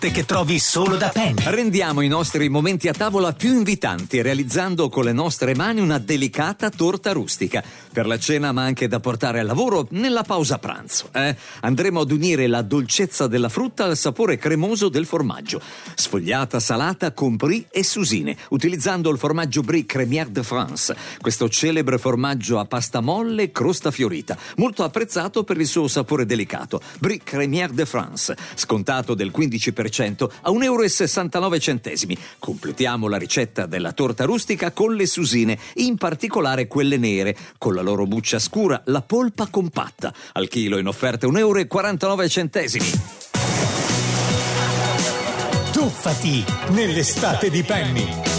che trovi solo da Penny. Rendiamo i nostri momenti a tavola più invitanti realizzando con le nostre mani una delicata torta rustica per la cena, ma anche da portare al lavoro nella pausa pranzo. Andremo ad unire la dolcezza della frutta al sapore cremoso del formaggio, sfogliata, salata con brie e susine, utilizzando il formaggio Brie Crémière de France, questo celebre formaggio a pasta molle e crosta fiorita, molto apprezzato per il suo sapore delicato. Brie Crémière de France, scontato del 15% a €1,69. Completiamo la ricetta della torta rustica con le susine, in particolare quelle nere, con la loro buccia scura, la polpa compatta. Al chilo in offerta €1,49. Tuffati nell'estate di Penny.